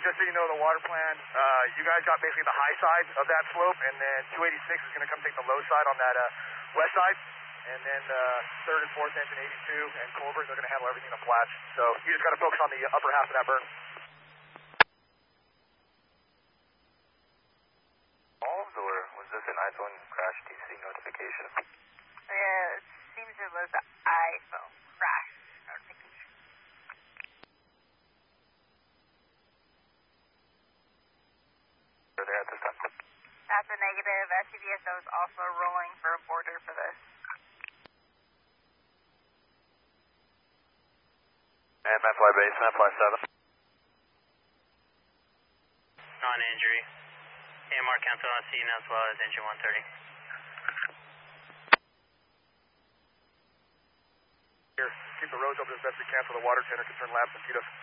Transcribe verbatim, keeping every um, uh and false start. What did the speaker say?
just so you know, the water plant, uh, you guys got basically the high side of that slope, and then two eighty-six is going to come take the low side on that uh, west side, and then uh, third and fourth engine eighty-two and Colbert, they're going to handle everything in the flats. So you just got to focus on the upper half of that burn. Or was this an iPhone crash D C notification? It seems it was an iPhone crash notification. Are they at this time? That's a negative. S C V S O is also rolling for a border for this. And MetFly base, MetFly seven. Non-injury. A M R cancel on scene as well as engine one thirty. Here, keep the roads open as best we can for the water tender, concern labs, mosquitoes.